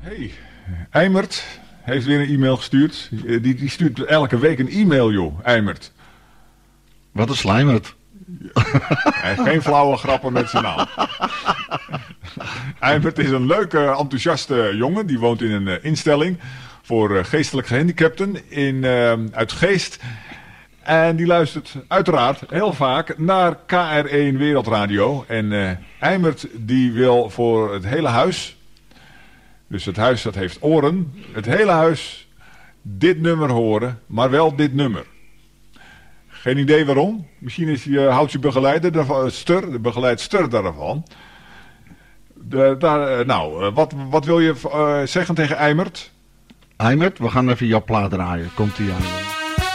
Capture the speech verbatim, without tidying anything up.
Hey, Eimert heeft weer een e-mail gestuurd. Die, die stuurt elke week een e-mail, joh, Eimert. Wat een slijmert. Hij heeft geen flauwe grappen met zijn naam. Eimert is een leuke, enthousiaste jongen. Die woont in een uh, instelling voor uh, geestelijk gehandicapten in, uh, uit Geest. En die luistert uiteraard heel vaak naar K R één Wereldradio. En uh, Eimert die wil voor het hele huis, dus het huis dat heeft oren, het hele huis dit nummer horen, maar wel dit nummer. Geen idee waarom. Misschien is hij, uh, houdt je begeleider daarvan, Stur, de begeleidster daarvan. De, daar, uh, nou, uh, wat, wat wil je uh, zeggen tegen Eimert? Eimert, we gaan even jouw plaat draaien. Komt-ie aan.